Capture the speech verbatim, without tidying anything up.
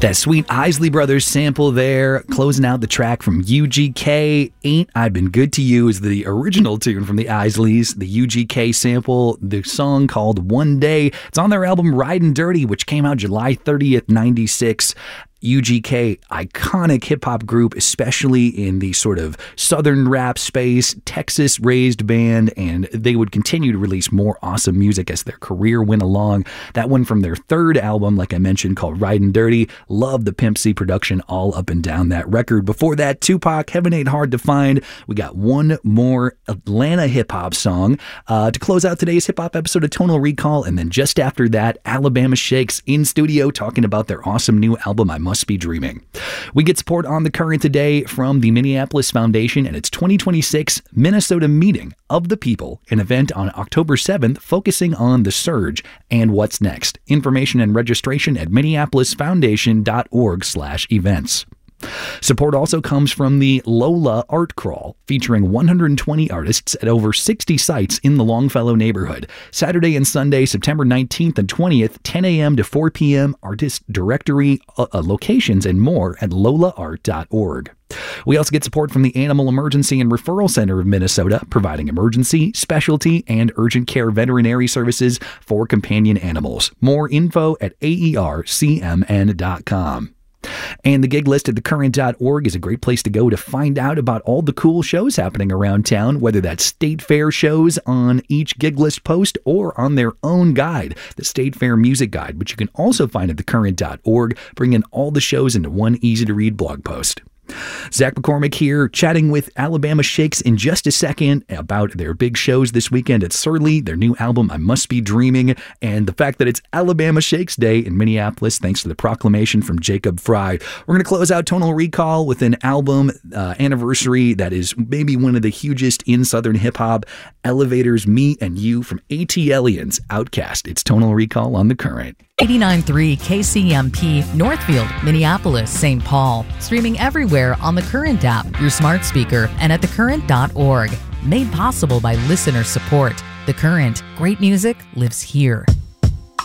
That sweet Isley Brothers sample there, closing out the track from U G K. Ain't I Been Good to You is the original tune from the Isleys. The U G K sample, the song called One Day. It's on their album Ridin' Dirty, which came out July thirtieth, ninety-six. U G K, iconic hip-hop group, especially in the sort of southern rap space, Texas-raised band, and they would continue to release more awesome music as their career went along. That one from their third album, like I mentioned, called Ridin' Dirty. Love the Pimp C production all up and down that record. Before that, Tupac, Heaven Ain't Hard to Find. We got one more Atlanta hip-hop song uh, to close out today's hip-hop episode of Tonal Recall, and then just after that, Alabama Shakes in studio talking about their awesome new album, I Must Be Dreaming. We get support on The Current today from the Minneapolis Foundation and its twenty twenty-six Minnesota Meeting of the People, an event on October seventh focusing on the surge and what's next. Information and registration at minneapolisfoundation.org slash events. Support also comes from the Lola Art Crawl, featuring one hundred twenty artists at over sixty sites in the Longfellow neighborhood. Saturday and Sunday, September nineteenth and twentieth, ten a.m. to four p.m., artist directory, uh, uh, locations, and more at lola art dot org. We also get support from the Animal Emergency and Referral Center of Minnesota, providing emergency, specialty, and urgent care veterinary services for companion animals. More info at A E R C M N dot com. And the gig list at the current dot org is a great place to go to find out about all the cool shows happening around town, whether that's State Fair shows on each gig list post or on their own guide, the State Fair Music Guide, which you can also find at the current dot org, bringing all the shows into one easy-to-read blog post. Zach McCormick here, chatting with Alabama Shakes in just a second about their big shows this weekend at Surly, their new album, I Must Be Dreaming, and the fact that it's Alabama Shakes Day in Minneapolis, thanks to the proclamation from Jacob Fry. We're going to close out Tonal Recall with an album uh, anniversary that is maybe one of the hugest in Southern hip-hop, Elevators, Me and You from ATLiens, Outcast. It's Tonal Recall on The Current. eighty-nine point three K C M P, Northfield, Minneapolis, Saint Paul. Streaming everywhere on the Current app, your smart speaker, and at the current dot org. Made possible by listener support. The Current. Great music lives here.